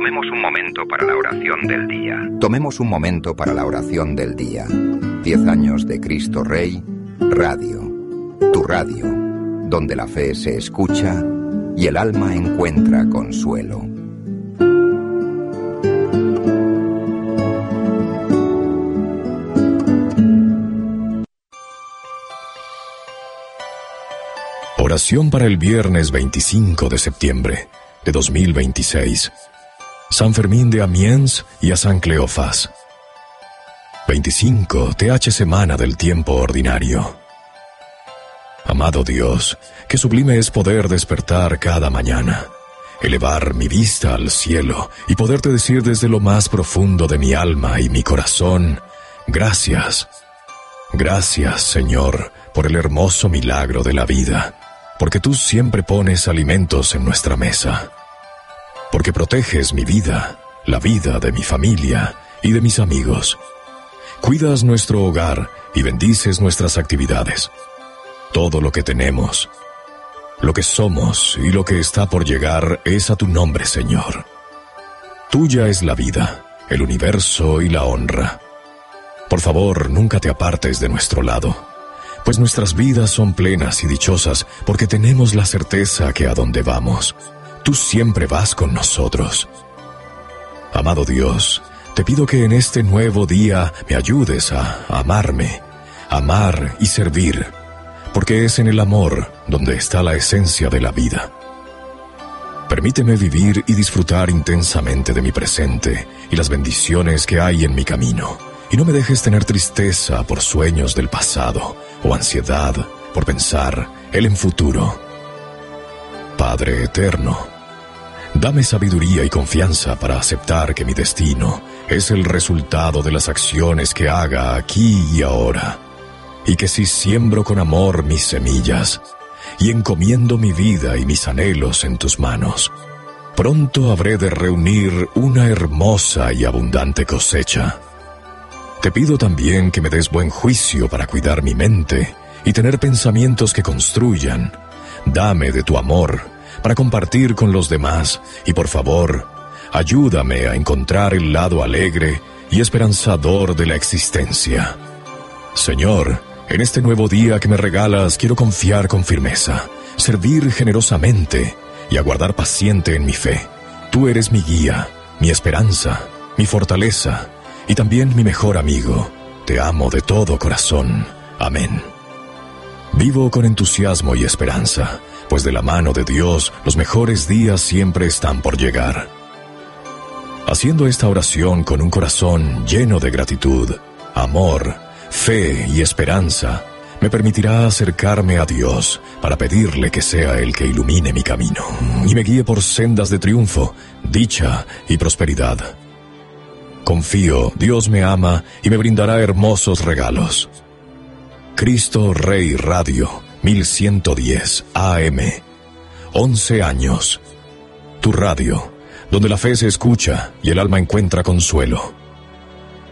Tomemos un momento para la oración del día. Tomemos un momento para la oración del día. 10 años de Cristo Rey, Radio. Tu radio, donde la fe se escucha y el alma encuentra consuelo. Oración para el viernes 25 de septiembre de 2026. San Fermín de Amiens y a San Cleofás. 25 TH semana del tiempo ordinario. Amado Dios, qué sublime es poder despertar cada mañana, elevar mi vista al cielo y poderte decir desde lo más profundo de mi alma y mi corazón, gracias. Gracias, Señor, por el hermoso milagro de la vida, porque tú siempre pones alimentos en nuestra mesa, porque proteges mi vida, la vida de mi familia y de mis amigos. Cuidas nuestro hogar y bendices nuestras actividades. Todo lo que tenemos, lo que somos y lo que está por llegar es a tu nombre, Señor. Tuya es la vida, el universo y la honra. Por favor, nunca te apartes de nuestro lado, pues nuestras vidas son plenas y dichosas porque tenemos la certeza que a donde vamos, tú siempre vas con nosotros. Amado Dios, te pido que en este nuevo día me ayudes a amarme, amar y servir, porque es en el amor donde está la esencia de la vida. Permíteme vivir y disfrutar intensamente de mi presente y las bendiciones que hay en mi camino, y no me dejes tener tristeza por sueños del pasado o ansiedad por pensar en futuro. Padre eterno, dame sabiduría y confianza para aceptar que mi destino es el resultado de las acciones que haga aquí y ahora, y que si siembro con amor mis semillas y encomiendo mi vida y mis anhelos en tus manos, pronto habré de reunir una hermosa y abundante cosecha. Te pido también que me des buen juicio para cuidar mi mente y tener pensamientos que construyan. Dame de tu amor para compartir con los demás y por favor, ayúdame a encontrar el lado alegre y esperanzador de la existencia. Señor, en este nuevo día que me regalas quiero confiar con firmeza, servir generosamente y aguardar paciente en mi fe. Tú eres mi guía, mi esperanza, mi fortaleza y también mi mejor amigo. Te amo de todo corazón. Amén. Vivo con entusiasmo y esperanza, pues de la mano de Dios los mejores días siempre están por llegar. Haciendo esta oración con un corazón lleno de gratitud, amor, fe y esperanza, me permitirá acercarme a Dios para pedirle que sea Él que ilumine mi camino y me guíe por sendas de triunfo, dicha y prosperidad. Confío, Dios me ama y me brindará hermosos regalos. Cristo Rey Radio, 1110 AM. 11 años. Tu radio, donde la fe se escucha y el alma encuentra consuelo.